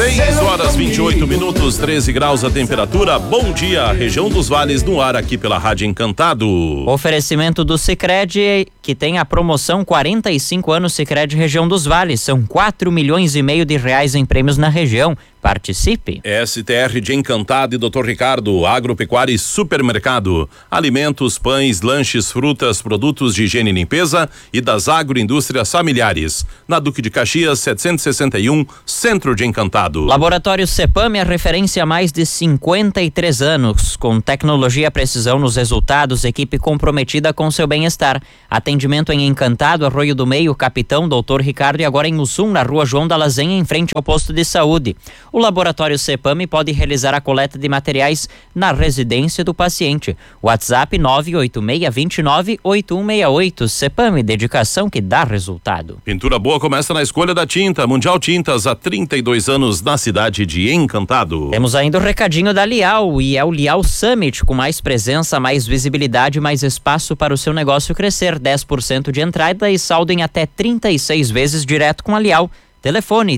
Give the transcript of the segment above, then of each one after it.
6h28, 13 graus a temperatura. Bom dia, região dos vales no ar aqui pela Rádio Encantado. Oferecimento do Sicredi, que tem a promoção 45 anos Sicredi Região dos Vales. São 4,5 milhões de reais em prêmios na região. Participe. STR de Encantado e Dr. Ricardo, Agropecuária e Supermercado. Alimentos, pães, lanches, frutas, produtos de higiene e limpeza e das agroindústrias familiares. Na Duque de Caxias, 761, Centro de Encantado. Laboratório Cepam é a referência há mais de 53 anos. Com tecnologia e precisão nos resultados, equipe comprometida com seu bem-estar. Atendimento em Encantado, Arroio do Meio, Capitão, Dr. Ricardo e agora em Mussum, na Rua João da Lazenha, em frente ao posto de saúde. O Laboratório Cepam pode realizar a coleta de materiais na residência do paciente. WhatsApp 986298168. Cepam, dedicação que dá resultado. Pintura boa começa na escolha da tinta. Mundial Tintas, há 32 anos na cidade de Encantado. Temos ainda o recadinho da Lial, e é o Lial Summit, com mais presença, mais visibilidade, mais espaço para o seu negócio crescer. 10% de entrada e saldo em até 36 vezes direto com a Lial. Telefone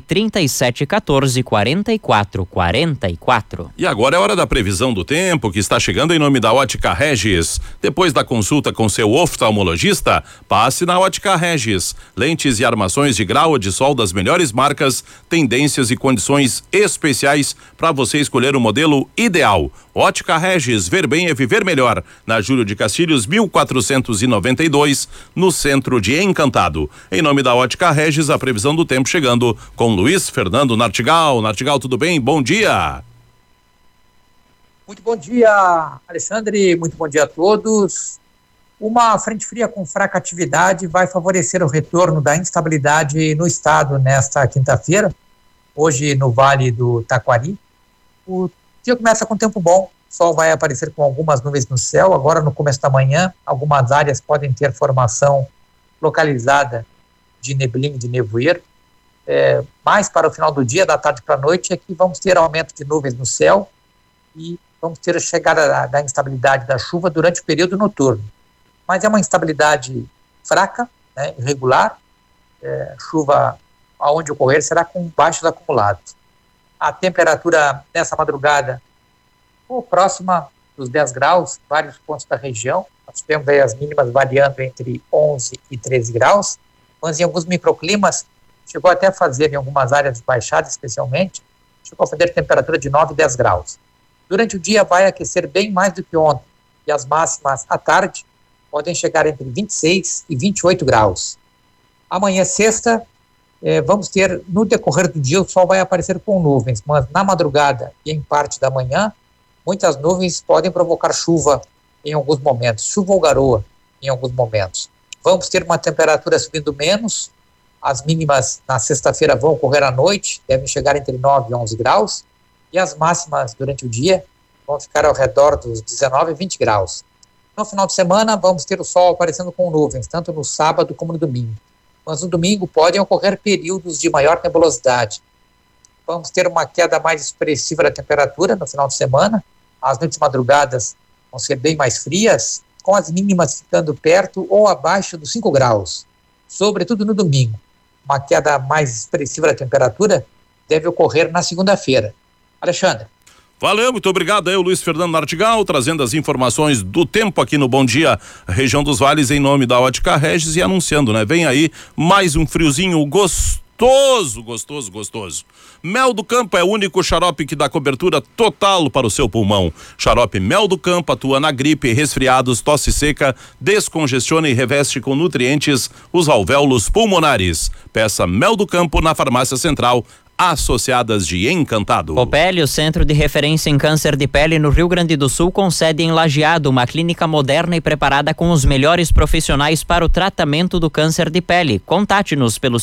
3714-4444. E agora é hora da previsão do tempo, que está chegando em nome da Ótica Regis. Depois da consulta com seu oftalmologista, passe na Ótica Regis. Lentes e armações de grau de sol das melhores marcas, tendências e condições especiais para você escolher o modelo ideal. Ótica Regis, ver bem é viver melhor. Na Júlio de Castilhos, 1492, no centro de Encantado. Em nome da Ótica Regis, a previsão do tempo chegando com Luiz Fernando Nartigal. Nartigal, tudo bem? Bom dia. Muito bom dia, Alexandre. Muito bom dia a todos. Uma frente fria com fraca atividade vai favorecer o retorno da instabilidade no estado nesta quinta-feira. Hoje no Vale do Taquari. O dia começa com tempo bom. O sol vai aparecer com algumas nuvens no céu. Agora no começo da manhã, algumas áreas podem ter formação localizada de neblina, de nevoeiro. Mais para o final do dia, da tarde para a noite, é que vamos ter aumento de nuvens no céu e vamos ter a chegada da instabilidade da chuva durante o período noturno. Mas é uma instabilidade fraca, né, irregular. Chuva, aonde ocorrer, será com baixos acumulados. A temperatura nessa madrugada, próxima dos 10 graus, vários pontos da região. Nós temos aí as mínimas variando entre 11 e 13 graus, mas em alguns microclimas chegou até a fazer, em algumas áreas baixadas especialmente, chegou a fazer temperatura de 9 e 10 graus. Durante o dia vai aquecer bem mais do que ontem, e as máximas à tarde podem chegar entre 26 e 28 graus. Amanhã, sexta, vamos ter, no decorrer do dia, o sol vai aparecer com nuvens, mas na madrugada e em parte da manhã, muitas nuvens podem provocar chuva em alguns momentos, chuva ou garoa em alguns momentos. Vamos ter uma temperatura subindo menos. As mínimas na sexta-feira vão ocorrer à noite, devem chegar entre 9 e 11 graus, e as máximas durante o dia vão ficar ao redor dos 19 e 20 graus. No final de semana, vamos ter o sol aparecendo com nuvens, tanto no sábado como no domingo. Mas no domingo podem ocorrer períodos de maior nebulosidade. Vamos ter uma queda mais expressiva da temperatura no final de semana. As noites madrugadas vão ser bem mais frias, com as mínimas ficando perto ou abaixo dos 5 graus, sobretudo no domingo. Uma queda mais expressiva da temperatura deve ocorrer na segunda-feira. Alexandre. Valeu, muito obrigado aí, o Luiz Fernando Nartigal, trazendo as informações do tempo aqui no Bom Dia, região dos vales, em nome da Ótica Regis, e anunciando, né? Vem aí mais um friozinho gostoso. Mel do Campo é o único xarope que dá cobertura total para o seu pulmão. Xarope Mel do Campo atua na gripe, resfriados, tosse seca, descongestiona e reveste com nutrientes os alvéolos pulmonares. Peça Mel do Campo na Farmácia Central, associadas de Encantado. Copeli, o centro de referência em câncer de pele no Rio Grande do Sul, com sede em Lajeado, uma clínica moderna e preparada com os melhores profissionais para o tratamento do câncer de pele. Contate-nos pelo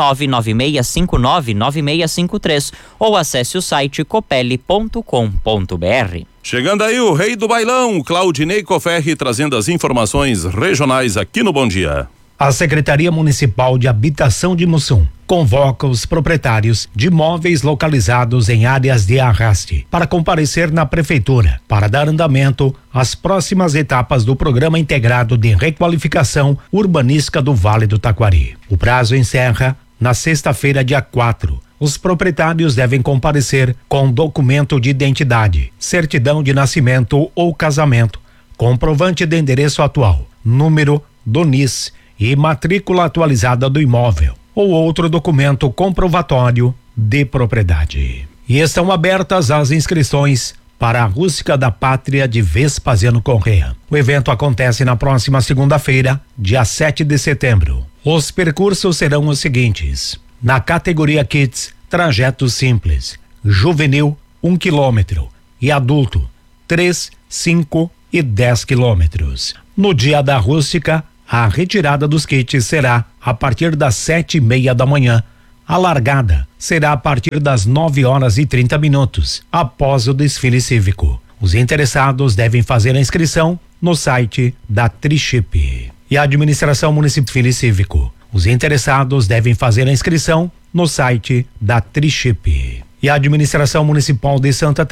519-9659-9653 ou acesse o site copeli.com.br. Chegando aí o rei do bailão, Claudinei Coferri, trazendo as informações regionais aqui no Bom Dia. A Secretaria Municipal de Habitação de Mussum convoca os proprietários de imóveis localizados em áreas de arraste para comparecer na prefeitura para dar andamento às próximas etapas do Programa Integrado de Requalificação Urbanística do Vale do Taquari. O prazo encerra na sexta-feira, dia 4. Os proprietários devem comparecer com documento de identidade, certidão de nascimento ou casamento, comprovante de endereço atual, número do NIS e matrícula atualizada do imóvel, ou outro documento comprovatório de propriedade. E estão abertas as inscrições para a Rústica da Pátria de Vespasiano Corrêa. O evento acontece na próxima segunda-feira, dia 7 de setembro. Os percursos serão os seguintes: na categoria Kids, trajeto simples, juvenil 1 km e adulto 3, 5 e 10 quilômetros. No dia da Rústica, a retirada dos kits será a partir das 7:30 da manhã. A largada será a partir das 9h30, após o desfile cívico. Os interessados devem fazer a inscrição no site da Triship. E a Administração Municipal Cívico. Os interessados devem fazer a inscrição no site da Triship. E a Administração Municipal de Santa